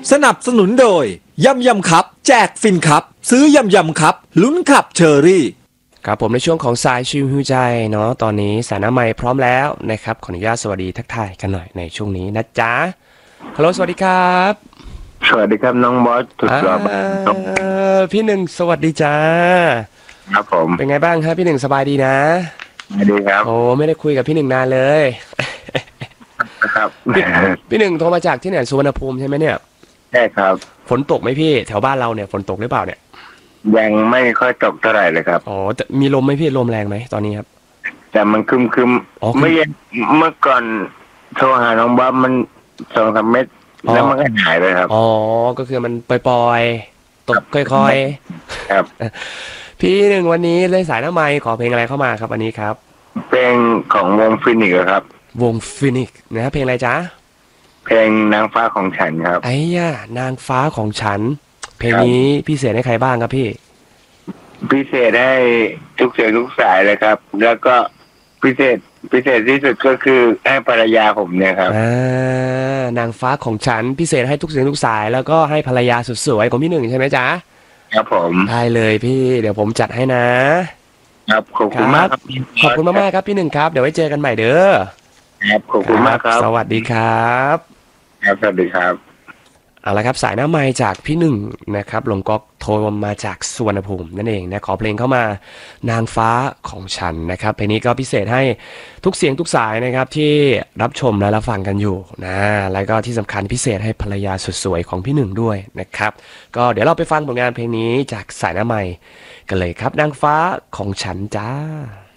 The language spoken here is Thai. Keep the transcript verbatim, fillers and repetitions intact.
สนับสนุนโดยยำยำครับแจกฟินครับซื้อยำยำครับลุ้นขับเชอรี่ครับผมในช่วงของสายชิวฮิวใจเนาะตอนนี้สายน้ำใหม่พร้อมแล้วนะครับขออนุญาตสวัสดีทักทายกันหน่อยในช่วงนี้นะจ๊ะฮัลโหลสวัสดีครับสวัสดีครับน้องบอสสุดหล่อพี่หนึ่งสวัสดีจ้าครับผมเป็นไงบ้างครับพี่หนึ่งสบายดีนะสวัสดีครับโอ้ไม่ได้คุยกับพี่หนึ่งนานเลยครับพี่พี่หนึ่งโทรมาจากที่ไหนสุวรรณภูมิใช่ไหมเนี่ยใช่ครับฝนตกไหมพี่แถวบ้านเราเนี่ยฝนตกหรือเปล่าเนี่ยยังไม่ค่อยตกเท่าไหร่เลยครับอ๋อแต่มีลมไหมพี่ลมแรงไหมตอนนี้ครับแต่มันคึมคึมไม่เมื่อก่อนโทรหาน้องบอสมันสองสามเม็ดแล้วมันก็หายไปครับอ๋อก็คือมันปล่อยๆตกค่อยๆครับพี่หนึ่งวันนี้เลยสายน้ำไมค์ขอเพลงอะไรเข้ามาครับวันนี้ครับเพลงของวงฟินิกส์ครับวงฟินิกส์นะเพลงอะไรจ๊ะเพลงนางฟ้าของฉันครับไอ้ย่านางฟ้าของฉันเพลงนี้พิเศษให้ใครบ้างครับพี่พิเศษให้ทุกเสียงทุกสายเลยครับแล้วก็พิเศษพิเศษที่สุดก็คือให้ภรรยาผมเนี่ยครับอ่านางฟ้าของฉันพิเศษให้ทุกเสียงทุกสายแล้วก็ให้ภรรยาสุดสวยของพี่หนึ่งใช่ไหมจ๊ะครับผมได้เลยพี่เดี๋ยวผมจัดให้นะครับขอบคุณมากครับขอบคุณมากๆครับพี่หนึ่งครับเดี๋ยวไว้เจอกันใหม่เด้อครับขอบคุณมากครับสวัสดีครับครับสวัสดีครับเอาละครับสายหน้าไมค์จากพี่หนึ่งนะครับลงก๊อกโทรมาจากสุวรรณภูมินั่นเองนะขอเพลงเข้ามานางฟ้าของฉันนะครับเพลงนี้ก็พิเศษให้ทุกเสียงทุกสายนะครับที่รับชมและรับฟังกันอยู่นะแล้วก็ที่สำคัญพิเศษให้ภรรยาสุดสวยของพี่หนึ่งด้วยนะครับก็เดี๋ยวเราไปฟังผลงานเพลงนี้จากสายหน้าไมค์กันเลยครับนางฟ้าของฉันจ้า